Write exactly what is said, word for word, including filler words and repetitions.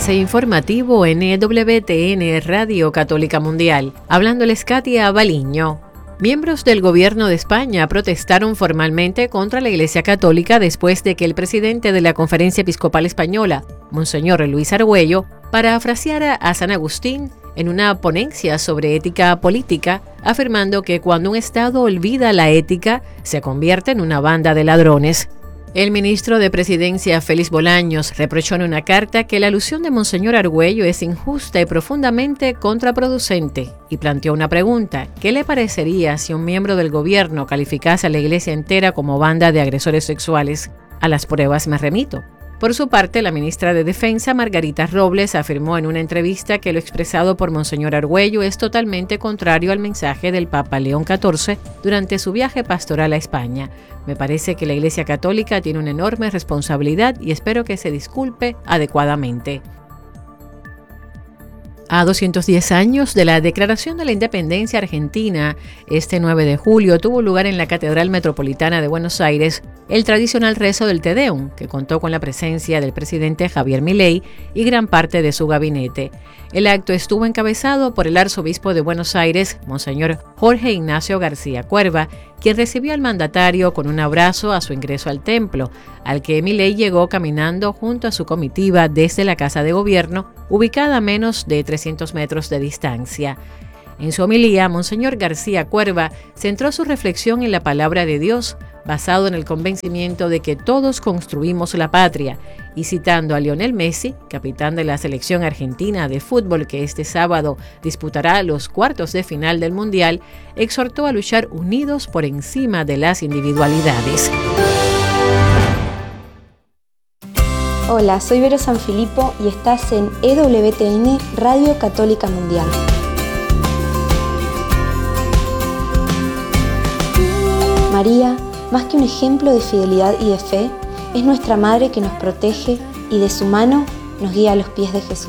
Avance informativo en E W T N Radio Católica Mundial. Hablándoles Katia Baliño. Miembros del gobierno de España protestaron formalmente contra la Iglesia Católica después de que el presidente de la Conferencia Episcopal Española, Monseñor Luis Argüello, parafraseara a San Agustín en una ponencia sobre ética política, afirmando que cuando un Estado olvida la ética, se convierte en una banda de ladrones. El ministro de Presidencia, Félix Bolaños, reprochó en una carta que la alusión de Monseñor Argüello es injusta y profundamente contraproducente, y planteó una pregunta: ¿qué le parecería si un miembro del gobierno calificase a la Iglesia entera como banda de agresores sexuales? A las pruebas me remito. Por su parte, la ministra de Defensa, Margarita Robles, afirmó en una entrevista que lo expresado por Monseñor Argüello es totalmente contrario al mensaje del Papa León catorce durante su viaje pastoral a España. Me parece que la Iglesia Católica tiene una enorme responsabilidad y espero que se disculpe adecuadamente. A doscientos diez años de la Declaración de la Independencia Argentina, este nueve de julio tuvo lugar en la Catedral Metropolitana de Buenos Aires el tradicional rezo del Te Deum, que contó con la presencia del presidente Javier Milei y gran parte de su gabinete. El acto estuvo encabezado por el arzobispo de Buenos Aires, Monseñor Jorge Ignacio García Cuerva, quien recibió al mandatario con un abrazo a su ingreso al templo, al que Milei llegó caminando junto a su comitiva desde la Casa de Gobierno, ubicada a menos de trescientos metros de distancia. En su homilía, Monseñor García Cuerva centró su reflexión en la palabra de Dios, basado en el convencimiento de que todos construimos la patria, y citando a Lionel Messi, capitán de la selección argentina de fútbol que este sábado disputará los cuartos de final del Mundial, exhortó a luchar unidos por encima de las individualidades. Hola, soy Vero Sanfilippo y estás en E W T N Radio Católica Mundial. María, más que un ejemplo de fidelidad y de fe, es nuestra Madre que nos protege y de su mano nos guía a los pies de Jesús.